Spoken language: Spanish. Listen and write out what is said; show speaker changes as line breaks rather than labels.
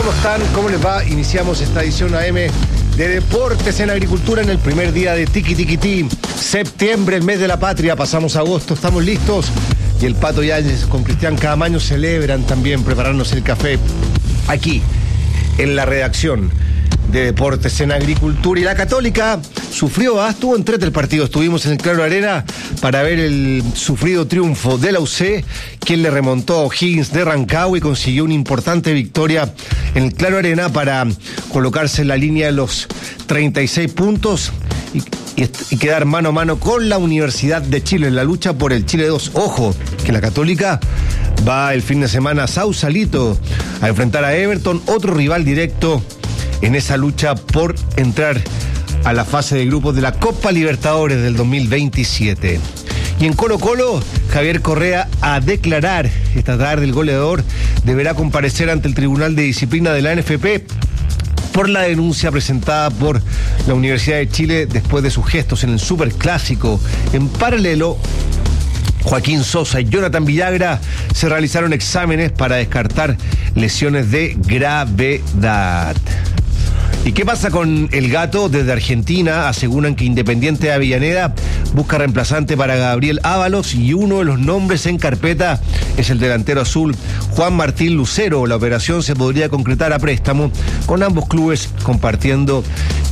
¿Cómo están? ¿Cómo les va? Iniciamos esta edición AM de Deportes en Agricultura en el primer día de Tiki Tiki Ti. Septiembre, el mes de la patria, pasamos a agosto, estamos listos. Y el Pato Yáñez con Cristian Caamaño celebran también prepararnos el café aquí, en la redacción de Deportes en Agricultura. Y la Católica sufrió, estuvo entrete el partido. Estuvimos en el Claro Arena para ver el sufrido triunfo de la UC, quien le remontó a O'Higgins de Rancagua y consiguió una importante victoria en el Claro Arena para colocarse en la línea de los 36 puntos y quedar mano a mano con la Universidad de Chile en la lucha por el Chile 2. Ojo, que la Católica va el fin de semana a Sausalito a enfrentar a Everton, otro rival directo en esa lucha por entrar a la fase de grupos de la Copa Libertadores del 2027. Y en Colo-Colo, Javier Correa a declarar esta tarde. El goleador deberá comparecer ante el Tribunal de Disciplina de la NFP por la denuncia presentada por la Universidad de Chile después de sus gestos en el Superclásico. En paralelo, Joaquín Sosa y Jonathan Villagra se realizaron exámenes para descartar lesiones de gravedad. ¿Y qué pasa con el Gato? Desde Argentina aseguran que Independiente de Avellaneda busca reemplazante para Gabriel Ábalos y uno de los nombres en carpeta es el delantero azul Juan Martín Lucero. La operación se podría concretar a préstamo, con ambos clubes compartiendo